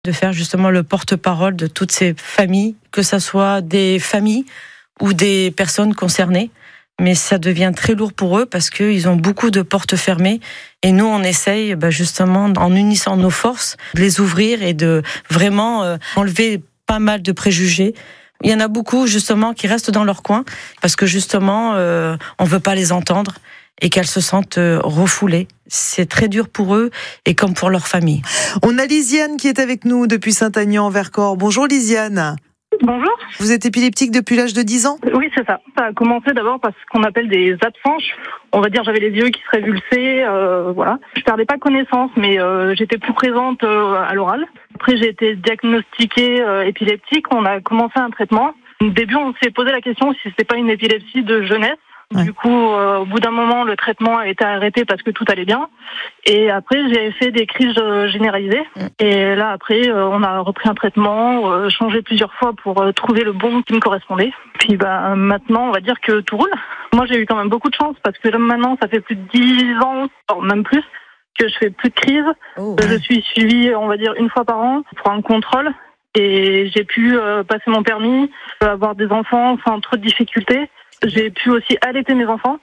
de faire justement le porte-parole de toutes ces familles, que ce soit des familles ou des personnes concernées. Mais ça devient très lourd pour eux parce qu'ils ont beaucoup de portes fermées. Et nous, on essaye justement, en unissant nos forces, de les ouvrir et de vraiment enlever pas mal de préjugés. Il y en a beaucoup justement qui restent dans leur coin parce que justement, on veut pas les entendre et qu'elles se sentent refoulées. C'est très dur pour eux et comme pour leur famille. On a Lisiane qui est avec nous depuis Saint-Aignan-Vercors. Bonjour Lisiane. Bonjour. Vous êtes épileptique depuis l'âge de 10 ans ? Oui, c'est ça. Ça a commencé d'abord par ce qu'on appelle des absences. On va dire j'avais les yeux qui se révulsaient, voilà. Je perdais pas connaissance, mais j'étais plus présente à l'oral. Après, j'ai été diagnostiquée épileptique. On a commencé un traitement. Au début, on s'est posé la question si c'était pas une épilepsie de jeunesse. Ouais. Du coup, au bout d'un moment, le traitement a été arrêté parce que tout allait bien. Et après, j'ai fait des crises généralisées. Et là, après, on a repris un traitement, changé plusieurs fois pour trouver le bon qui me correspondait. Puis maintenant, on va dire que tout roule. Moi, j'ai eu quand même beaucoup de chance parce que là, maintenant, ça fait plus de 10 ans, même plus, que je fais plus de crise. Je suis suivie, on va dire, une fois par an pour un contrôle. Et j'ai pu passer mon permis, avoir des enfants sans trop de difficultés. J'ai pu aussi allaiter mes enfants,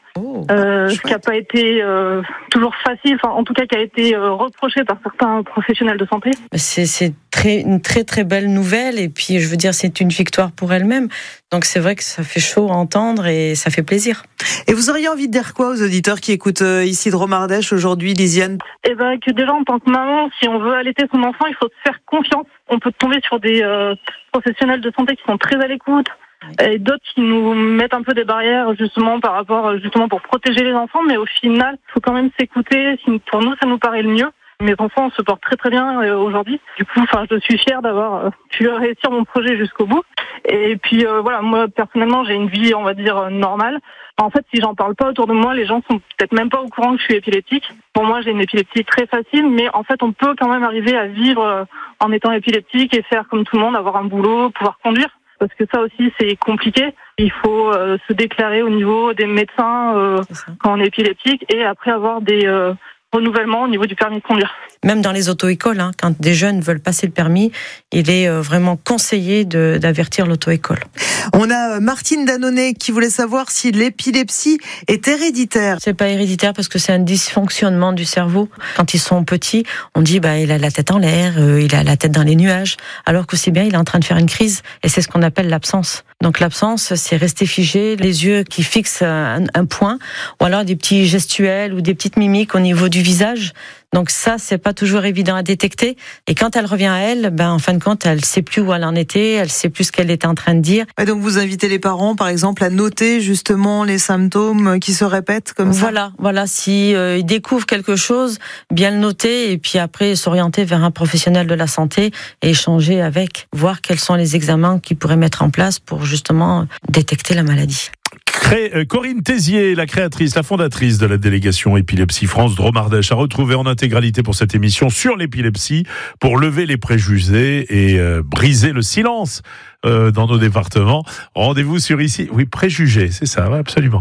ce qui n'a pas été toujours facile, en tout cas qui a été reproché par certains professionnels de santé. C'est une très très belle nouvelle et puis je veux dire c'est une victoire pour elle-même. Donc c'est vrai que ça fait chaud à entendre et ça fait plaisir. Et vous auriez envie de dire quoi aux auditeurs qui écoutent ici Dromardèche aujourd'hui, Lisiane ? Que déjà en tant que maman, si on veut allaiter son enfant, il faut se faire confiance. On peut tomber sur des professionnels de santé qui sont très à l'écoute. Et d'autres qui nous mettent un peu des barrières justement par rapport pour protéger les enfants, mais au final il faut quand même s'écouter. Pour nous ça nous paraît le mieux. Mes enfants se portent très très bien aujourd'hui. Du coup, je suis fière d'avoir pu réussir mon projet jusqu'au bout. Et puis voilà, moi personnellement j'ai une vie on va dire normale. En fait, si j'en parle pas autour de moi, les gens sont peut-être même pas au courant que je suis épileptique. Pour moi, j'ai une épilepsie très facile, mais en fait, on peut quand même arriver à vivre en étant épileptique et faire comme tout le monde, avoir un boulot, pouvoir conduire. Parce que ça aussi, c'est compliqué. Il faut se déclarer au niveau des médecins quand on est épileptique et après avoir des renouvellements au niveau du permis de conduire. Même dans les auto-écoles, quand des jeunes veulent passer le permis, il est vraiment conseillé d'avertir l'auto-école. On a Martine Dannonnet qui voulait savoir si l'épilepsie est héréditaire. C'est pas héréditaire parce que c'est un dysfonctionnement du cerveau. Quand ils sont petits, on dit il a la tête en l'air, il a la tête dans les nuages, alors que c'est bien, il est en train de faire une crise et c'est ce qu'on appelle l'absence. Donc l'absence, c'est rester figé, les yeux qui fixent un point, ou alors des petits gestuels ou des petites mimiques au niveau du visage. Donc ça, c'est pas toujours évident à détecter. Et quand elle revient à elle, en fin de compte, elle sait plus où elle en était, elle sait plus ce qu'elle était en train de dire. Et donc vous invitez les parents, par exemple, à noter justement les symptômes qui se répètent comme ça. Voilà. Si ils découvrent quelque chose, bien le noter et puis après s'orienter vers un professionnel de la santé et échanger avec, voir quels sont les examens qu'ils pourraient mettre en place pour justement détecter la maladie. Corinne Tézier, la créatrice, la fondatrice de la délégation Épilepsie France Dromardèche, à retrouver en intégralité pour cette émission sur l'épilepsie, pour lever les préjugés et briser le silence dans nos départements. Rendez-vous sur ici. Oui, préjugés, c'est ça, ouais, absolument.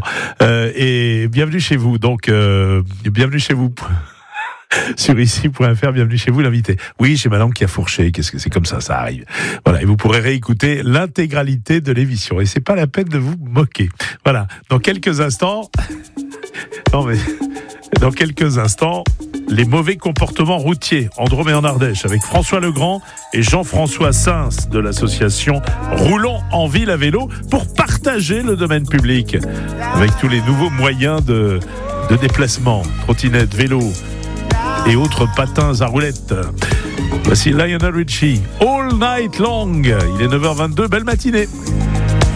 Et bienvenue chez vous. Donc, bienvenue chez vous. Sur ici.fr, bienvenue chez vous l'invité. Oui, j'ai ma langue qui a fourché, qu'est-ce que c'est comme ça arrive. Voilà, et vous pourrez réécouter l'intégralité de l'émission. Et c'est pas la peine de vous moquer. Voilà, dans quelques instants, les mauvais comportements routiers en Drôme et en Ardèche avec François Legrand et Jean-François Sins de l'association Roulons en ville à vélo pour partager le domaine public avec tous les nouveaux moyens de déplacement, trottinettes, vélos et autres patins à roulettes. Voici Lionel Richie, All Night Long. Il est 9h22, belle matinée.